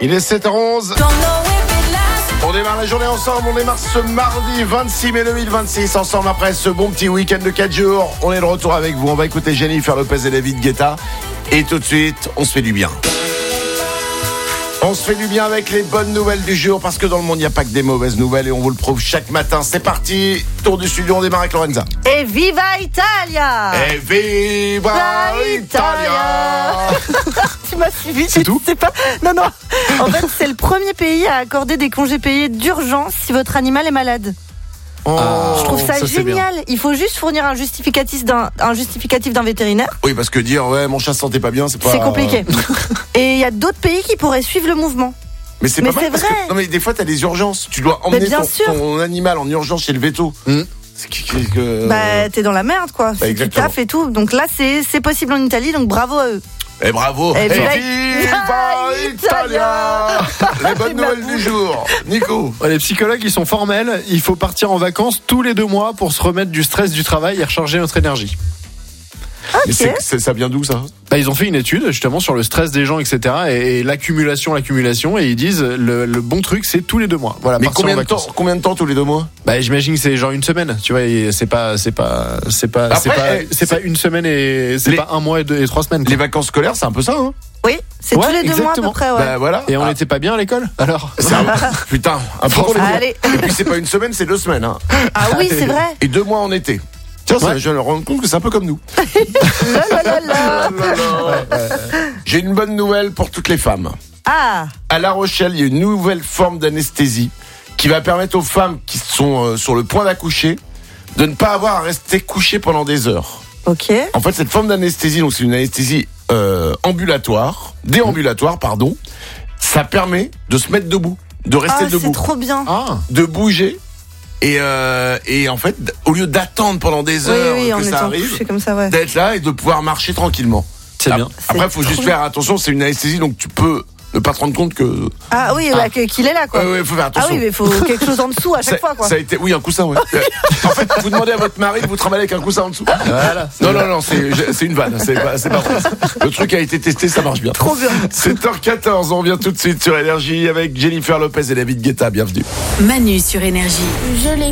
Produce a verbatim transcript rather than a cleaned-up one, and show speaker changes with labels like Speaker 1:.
Speaker 1: Il est sept heures onze. On démarre la journée ensemble, on démarre ce mardi vingt-six mai deux mille vingt-six ensemble après ce bon petit week-end de quatre jours. On est de retour avec vous, on va écouter Jennifer Lopez et David Guetta. Et tout de suite, on se fait du bien. On se fait du bien avec les bonnes nouvelles du jour parce que dans le monde, il n'y a pas que des mauvaises nouvelles et on vous le prouve chaque matin. C'est parti, tour du studio, on démarre avec Lorenza.
Speaker 2: Et viva Italia!
Speaker 1: Et viva Italia!
Speaker 2: Tu m'as suivi,
Speaker 1: c'est
Speaker 2: je
Speaker 1: tout
Speaker 2: sais pas. Non, non. En fait, c'est le premier pays à accorder des congés payés d'urgence si votre animal est malade.
Speaker 1: Oh,
Speaker 2: je trouve ça,
Speaker 3: ça
Speaker 2: génial. Il faut juste fournir un justificatif d'un, un justificatif d'un vétérinaire.
Speaker 1: Oui, parce que dire ouais, mon chat se sentait pas bien, c'est pas.
Speaker 2: C'est compliqué. Et il y a d'autres pays qui pourraient suivre le mouvement.
Speaker 1: Mais c'est
Speaker 2: mais
Speaker 1: pas mal
Speaker 2: c'est
Speaker 1: parce
Speaker 2: vrai.
Speaker 1: que non mais des fois t'as des urgences, tu dois emmener ton, ton animal en urgence chez le véto.
Speaker 3: Mmh.
Speaker 1: C'est qui, qui, que...
Speaker 2: Bah t'es dans la merde quoi.
Speaker 1: Bah,
Speaker 2: Si tu taffes et tout. Donc là c'est c'est possible en Italie. Donc bravo à eux.
Speaker 1: Et bravo.
Speaker 2: Et
Speaker 1: Et
Speaker 2: viva
Speaker 1: viva Italia. Les bonnes nouvelles du jour. Nico.
Speaker 3: Les psychologues, ils sont formels. Il faut partir en vacances tous les deux mois pour se remettre du stress du travail et recharger notre énergie.
Speaker 2: Okay.
Speaker 1: Mais c'est, c'est, ça vient d'où ça?
Speaker 3: Bah, ils ont fait une étude justement sur le stress des gens, et cetera. Et, et l'accumulation, l'accumulation. Et ils disent le, le bon truc, c'est tous les deux mois. Voilà.
Speaker 1: Mais
Speaker 3: partir
Speaker 1: combien
Speaker 3: en
Speaker 1: de temps,
Speaker 3: vacances.
Speaker 1: combien de temps tous les deux mois?
Speaker 3: Bah, j'imagine que c'est genre une semaine. Tu vois, et c'est pas, c'est pas, c'est pas,
Speaker 1: Après,
Speaker 3: c'est pas,
Speaker 1: eh,
Speaker 3: c'est
Speaker 1: c'est...
Speaker 3: pas une semaine et c'est
Speaker 1: les...
Speaker 3: pas un mois et, deux, et trois semaines. Quoi.
Speaker 1: Les vacances scolaires, c'est un peu ça, hein?
Speaker 2: Oui, c'est
Speaker 3: ouais,
Speaker 2: tous les deux
Speaker 3: exactement.
Speaker 2: mois à peu près. Ouais.
Speaker 1: Bah voilà.
Speaker 3: Et on
Speaker 1: ah.
Speaker 3: n'était pas bien à l'école alors.
Speaker 1: C'est un... Putain, un prof.
Speaker 2: Allez.
Speaker 1: Et puis c'est pas une semaine, c'est deux semaines. Hein.
Speaker 2: Ah oui, c'est vrai.
Speaker 1: Et deux mois en été. Tiens, ça,
Speaker 3: ouais.
Speaker 1: je me rends compte que c'est un peu comme nous.
Speaker 2: la, la, la, la.
Speaker 1: J'ai une bonne nouvelle pour toutes les femmes.
Speaker 2: Ah.
Speaker 1: À La Rochelle, il y a une nouvelle forme d'anesthésie qui va permettre aux femmes qui sont euh, sur le point d'accoucher de ne pas avoir à rester couchées pendant des heures.
Speaker 2: Ok.
Speaker 1: En fait, cette forme d'anesthésie, donc c'est une anesthésie euh, ambulatoire, déambulatoire, pardon. Ça permet de se mettre debout, de rester
Speaker 2: Ah,
Speaker 1: debout,
Speaker 2: c'est trop bien.
Speaker 3: Ah.
Speaker 1: de bouger. Et, euh, et en fait, au lieu d'attendre pendant des heures
Speaker 2: oui, oui,
Speaker 1: que
Speaker 2: en
Speaker 1: ça
Speaker 2: étant
Speaker 1: arrive,
Speaker 2: couché comme ça, ouais.
Speaker 1: d'être là et de pouvoir marcher tranquillement.
Speaker 3: C'est
Speaker 1: Ah,
Speaker 3: bien.
Speaker 1: Après, il
Speaker 2: C'est
Speaker 1: faut juste
Speaker 2: trop
Speaker 1: faire attention, c'est une anesthésie, donc tu peux ne pas te rendre compte que...
Speaker 2: Ah oui, bah, que- qu'il est là, quoi.
Speaker 1: Ouais, ouais, faut faire
Speaker 2: Ah
Speaker 1: attention.
Speaker 2: oui, mais il faut quelque chose en dessous à chaque
Speaker 1: ça,
Speaker 2: fois, quoi.
Speaker 1: ça a été, oui, un coussin, ouais. En fait, vous demandez à votre mari de vous trimballer avec un coussin en dessous.
Speaker 3: Voilà.
Speaker 1: Non, non, non, c'est, c'est une vanne, c'est pas, c'est pas vrai. Le truc a été testé, ça marche bien.
Speaker 2: Trop bien.
Speaker 1: sept heures quatorze, on revient tout de suite sur Énergie avec Jennifer Lopez et David Guetta, bienvenue.
Speaker 4: Manu sur Énergie.
Speaker 5: Je l'ai